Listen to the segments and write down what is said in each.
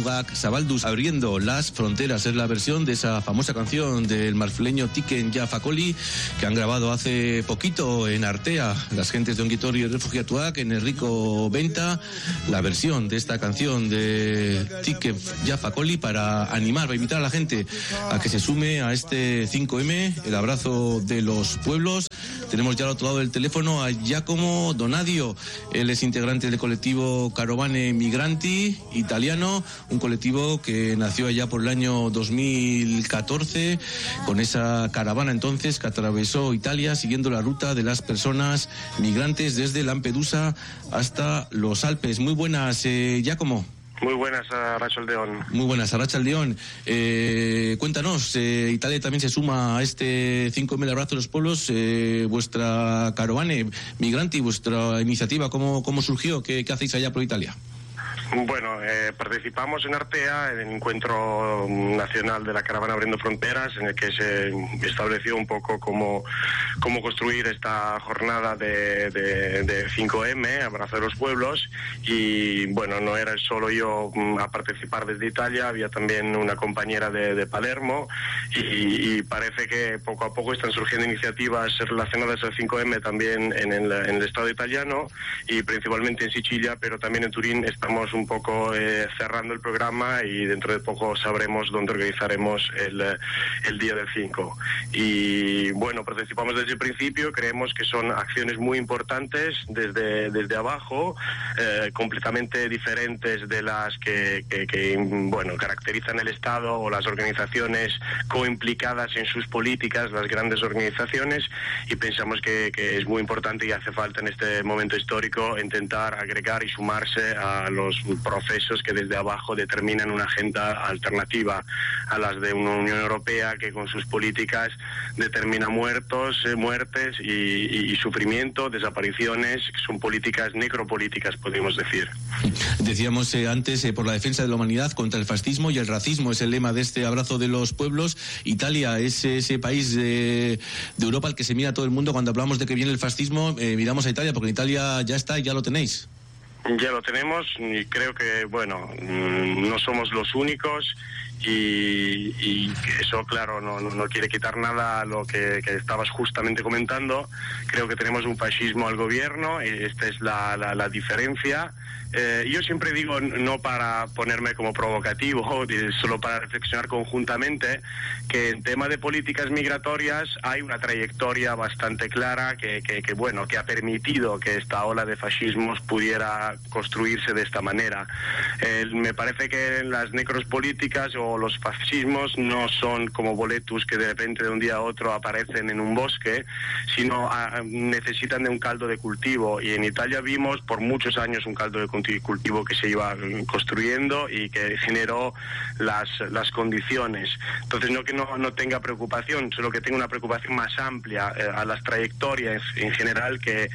Mugak Zabalduz, abriendo las fronteras. Es la versión de esa famosa canción del marfileño Tiken Jafakoli, que han grabado hace poquito en Artea las gentes de Ongitorri y Refugiatuak, en Enrico Venta, la versión de esta canción de Tiken Jafakoli para animar, para invitar a la gente a que se sume a este 5M, el abrazo de los pueblos. Tenemos ya al otro lado del teléfono a Giacomo Donadio. Él es integrante del colectivo Carovane Migranti italiano, un colectivo que nació allá por el año 2014, con esa caravana entonces que atravesó Italia siguiendo la ruta de las personas migrantes desde Lampedusa hasta los Alpes. Muy buenas, Giacomo. Muy buenas, Arratsaldeon. Muy buenas, Arratsaldeon. Cuéntanos, Italia también se suma a este 5.000 Abrazo de los Pueblos. Vuestra Carovane Migranti, vuestra iniciativa, ¿cómo surgió? ¿Qué hacéis allá por Italia? Bueno, participamos en Artea, en el encuentro nacional de la caravana Abriendo Fronteras, en el que se estableció un poco cómo construir esta jornada de 5M, Abrazo de los Pueblos, y bueno, no era solo yo a participar desde Italia, había también una compañera de Palermo, y parece que poco a poco están surgiendo iniciativas relacionadas al 5M también en el Estado italiano, y principalmente en Sicilia, pero también en Turín estamos un poco cerrando el programa, y dentro de poco sabremos dónde organizaremos el día del 5. Y bueno, participamos desde el principio, creemos que son acciones muy importantes desde abajo, completamente diferentes de las que bueno, caracterizan el Estado o las organizaciones coimplicadas en sus políticas, las grandes organizaciones, y pensamos que es muy importante y hace falta en este momento histórico intentar agregar y sumarse a los procesos que desde abajo determinan una agenda alternativa a las de una Unión Europea que con sus políticas determina muertes y sufrimiento, desapariciones, que son políticas necropolíticas, podríamos decir. Decíamos antes, por la defensa de la humanidad contra el fascismo y el racismo es el lema de este Abrazo de los Pueblos. Italia es ese país de Europa al que se mira todo el mundo cuando hablamos de que viene el fascismo. Miramos a Italia porque en Italia ya está y ya lo tenéis. Ya lo tenemos, y creo que, bueno, no somos los únicos, y eso, claro, no quiere quitar nada a lo que estabas justamente comentando. Creo que tenemos un fascismo al gobierno, esta es la diferencia. Yo siempre digo, no para ponerme como provocativo, solo para reflexionar conjuntamente, que en tema de políticas migratorias hay una trayectoria bastante clara que ha permitido que esta ola de fascismos pudiera construirse de esta manera. Me parece que las necropolíticas o los fascismos no son como boletus que de repente de un día a otro aparecen en un bosque, sino necesitan de un caldo de cultivo, y en Italia vimos por muchos años un caldo de cultivo que se iba construyendo y que generó las condiciones. Entonces no que no tenga preocupación, solo que tenga una preocupación más amplia a las trayectorias en general que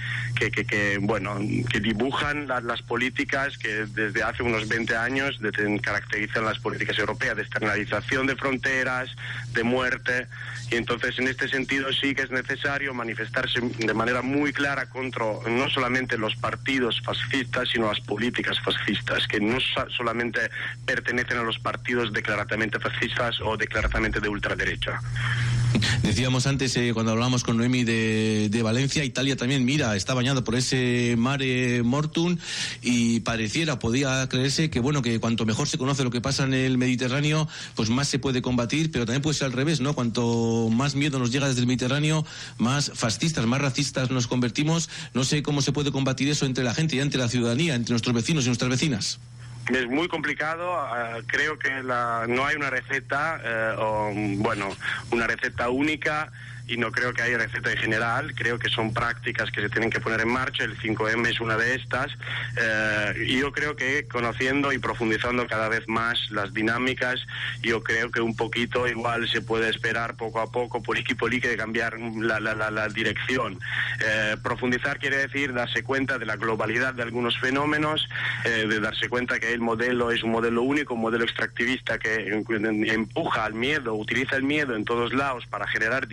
dibujan las políticas que desde hace unos 20 años caracterizan las políticas europeas, de externalización de fronteras, de muerte. Y entonces en este sentido sí que es necesario manifestarse de manera muy clara contra no solamente los partidos fascistas, sino las políticas fascistas, que no solamente pertenecen a los partidos declaradamente fascistas o declaradamente de ultraderecha. Decíamos antes, cuando hablábamos con Noemi de Valencia, Italia también, está bañado por ese mare mortum, y podía creerse que cuanto mejor se conoce lo que pasa en el Mediterráneo, pues más se puede combatir, pero también puede ser al revés, ¿no? Cuanto más miedo nos llega desde el Mediterráneo, más fascistas, más racistas nos convertimos. No sé cómo se puede combatir eso entre la gente y entre la ciudadanía, entre nuestros vecinos y nuestras vecinas. Es muy complicado, creo que no hay una receta, una receta única, y no creo que haya receta en general. Creo que son prácticas que se tienen que poner en marcha. El 5M es una de estas, y yo creo que conociendo y profundizando cada vez más las dinámicas, yo creo que un poquito igual se puede esperar poco a poco, poliqui, de cambiar la dirección. Profundizar quiere decir darse cuenta de la globalidad de algunos fenómenos, de darse cuenta que el modelo es un modelo único, un modelo extractivista que empuja al miedo, utiliza el miedo en todos lados para generar divisiones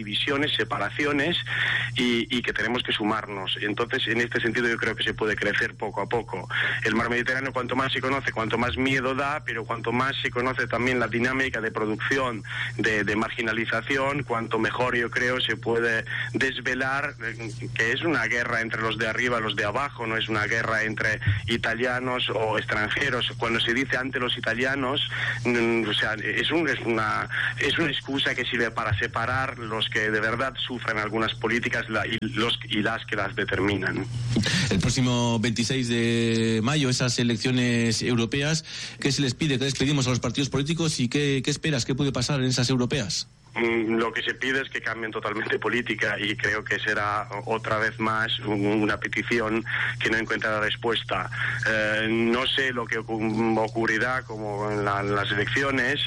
divisiones, separaciones y que tenemos que sumarnos. Entonces, en este sentido yo creo que se puede crecer poco a poco. El mar Mediterráneo, cuanto más se conoce, cuanto más miedo da, pero cuanto más se conoce también la dinámica de producción, de marginalización, cuanto mejor yo creo se puede desvelar que es una guerra entre los de arriba y los de abajo, no es una guerra entre italianos o extranjeros. Cuando se dice ante los italianos, o sea, es una excusa que sirve para separar los que de verdad sufren algunas políticas y las que las determinan. El próximo 26 de mayo, esas elecciones europeas, ¿qué se les pide, qué les pedimos a los partidos políticos y qué esperas, qué puede pasar en esas europeas? Lo que se pide es que cambien totalmente política y creo que será otra vez más una petición que no encuentra respuesta. No sé lo que ocurrirá como en las elecciones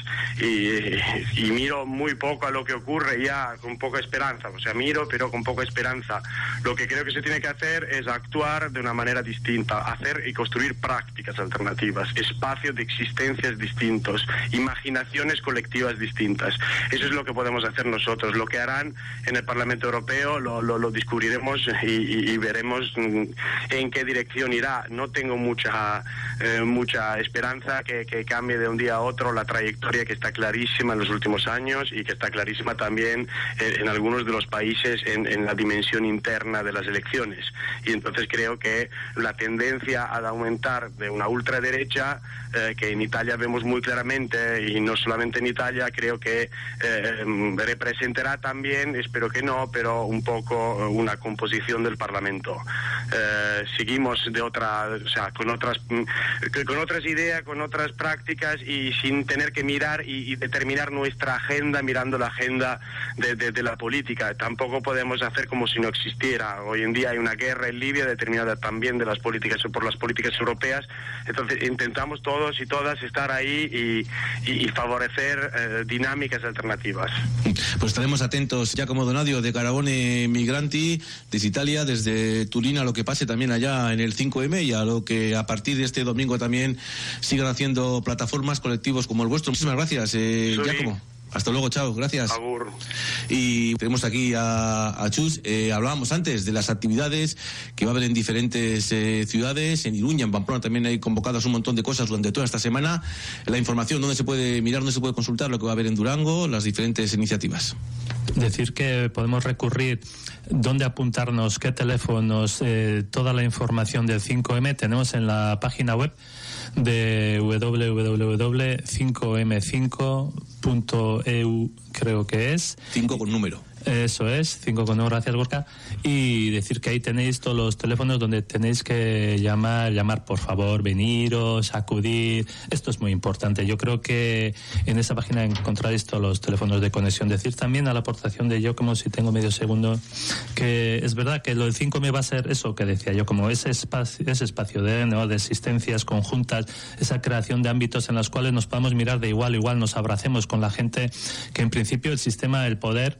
y miro muy poco a lo que ocurre ya con poca esperanza. O sea, miro pero con poca esperanza. Lo que creo que se tiene que hacer es actuar de una manera distinta, hacer y construir prácticas alternativas, espacios de existencias distintos, imaginaciones colectivas distintas. Eso es lo que podemos hacer nosotros. Lo que harán en el Parlamento Europeo lo descubriremos y veremos en qué dirección irá. No tengo mucha esperanza que cambie de un día a otro la trayectoria que está clarísima en los últimos años y que está clarísima también en algunos de los países en la dimensión interna de las elecciones. Y entonces creo que la tendencia a aumentar de una ultraderecha, que en Italia vemos muy claramente, y no solamente en Italia, creo que representará también, espero que no, pero un poco una composición del Parlamento. Seguimos con otras ideas, con otras prácticas y sin tener que mirar y determinar nuestra agenda mirando la agenda de la política. Tampoco podemos hacer como si no existiera. Hoy en día hay una guerra en Libia determinada también por las políticas europeas. Entonces intentamos todos y todas estar ahí y favorecer dinámicas alternativas. Pues estaremos atentos, Giacomo Donadio, de Caravone Migranti, desde Italia, desde Turín, a lo que pase también allá en el 5M y a lo que a partir de este domingo también sigan haciendo plataformas, colectivos como el vuestro. Muchísimas gracias, Giacomo. Hasta luego, chao, gracias. Agur. Y tenemos aquí a Chus. Hablábamos antes de las actividades que va a haber en diferentes ciudades. En Iruña, en Pamplona también hay convocadas un montón de cosas durante toda esta semana. La información, dónde se puede mirar, dónde se puede consultar lo que va a haber en Durango, las diferentes iniciativas. Decir que podemos recurrir, dónde apuntarnos, qué teléfonos, toda la información del 5M tenemos en la página web de www.5m5.eu, creo que es. 5 con número. Eso es, 5 con 1, gracias Gorka. Y decir que ahí tenéis todos los teléfonos donde tenéis que llamar por favor, veniros, acudir. Esto es muy importante. Yo creo que en esa página encontraréis todos los teléfonos de conexión. Decir también a la aportación de yo, como si tengo medio segundo, que es verdad que lo del 5M va a ser eso que decía yo, como ese espacio de existencias conjuntas, esa creación de ámbitos en los cuales nos podamos mirar de igual a igual, nos abracemos con la gente, que en principio el sistema del poder,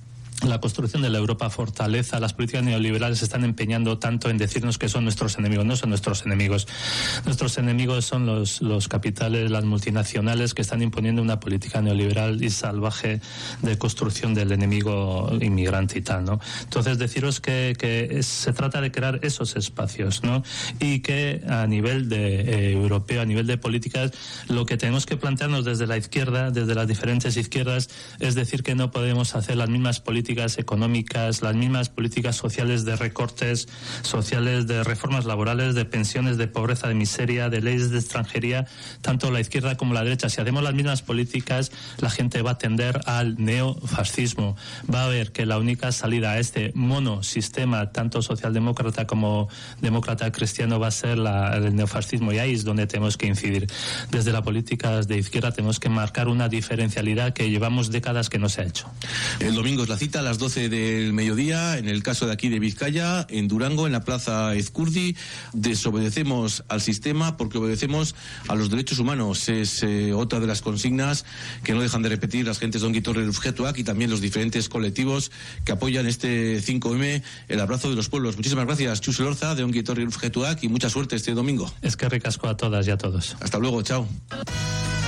la construcción de la Europa fortaleza, las políticas neoliberales se están empeñando tanto en decirnos que son nuestros enemigos. No son nuestros enemigos. Nuestros enemigos son los capitales, las multinacionales que están imponiendo una política neoliberal y salvaje de construcción del enemigo inmigrante y tal, ¿no? Entonces deciros que se trata de crear esos espacios, ¿no? Y que a nivel de europeo, a nivel de políticas, lo que tenemos que plantearnos desde la izquierda, desde las diferentes izquierdas, es decir que no podemos hacer las mismas políticas económicas, las mismas políticas sociales de recortes sociales, de reformas laborales, de pensiones, de pobreza, de miseria, de leyes de extranjería, tanto la izquierda como la derecha. Si hacemos las mismas políticas, la gente va a tender al neofascismo. Va a ver que la única salida a este monosistema, tanto socialdemócrata como demócrata cristiano, va a ser el neofascismo, y ahí es donde tenemos que incidir. Desde la política de izquierda tenemos que marcar una diferencialidad que llevamos décadas que no se ha hecho. El domingo es la cita a las 12 del mediodía, en el caso de aquí de Vizcaya, en Durango, en la Plaza Ezcurdi. Desobedecemos al sistema porque obedecemos a los derechos humanos. Es otra de las consignas que no dejan de repetir las gentes de Ongi Etorri Refugiatuak y también los diferentes colectivos que apoyan este 5M, el abrazo de los pueblos. Muchísimas gracias, Chus Elorza, de Ongi Etorri Refugiatuak, y mucha suerte este domingo. Es que ricasco a todas y a todos. Hasta luego, chao.